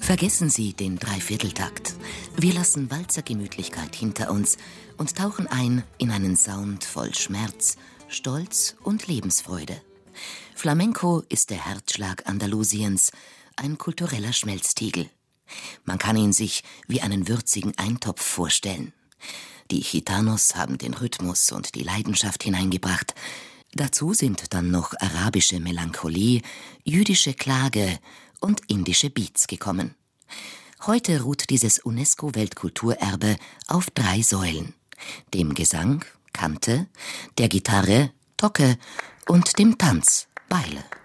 Vergessen Sie den Dreivierteltakt. Wir lassen Walzergemütlichkeit hinter uns und tauchen ein in einen Sound voll Schmerz, Stolz und Lebensfreude. Flamenco ist der Herzschlag Andalusiens, ein kultureller Schmelztiegel. Man kann ihn sich wie einen würzigen Eintopf vorstellen. Die Gitanos haben den Rhythmus und die Leidenschaft hineingebracht. Dazu sind dann noch arabische Melancholie, jüdische Klage und indische Beats gekommen. Heute ruht dieses UNESCO-Weltkulturerbe auf 3 Säulen: dem Gesang, Kante, der Gitarre, Tocke und dem Tanz, Baile.